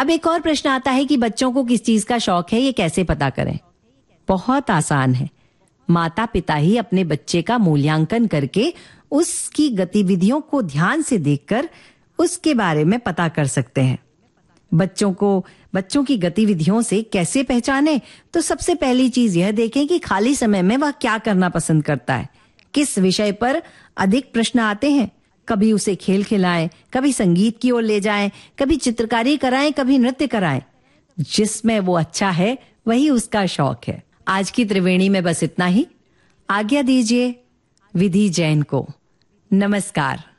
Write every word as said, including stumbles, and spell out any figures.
अब एक और प्रश्न आता है कि बच्चों को किस चीज का शौक है, ये कैसे पता करें? बहुत आसान है। माता पिता ही अपने बच्चे का मूल्यांकन करके उसकी गतिविधियों को ध्यान से देखकर उसके बारे में पता कर सकते हैं। बच्चों को बच्चों की गतिविधियों से कैसे पहचाने? तो सबसे पहली चीज यह देखें कि खाली समय में वह क्या करना पसंद करता है, किस विषय पर अधिक प्रश्न आते हैं। कभी उसे खेल खिलाएं, कभी संगीत की ओर ले जाएं, कभी चित्रकारी कराएं, कभी नृत्य कराएं। जिसमें वो अच्छा है वही उसका शौक है। आज की त्रिवेणी में बस इतना ही। आज्ञा दीजिए विधि जैन को। नमस्कार।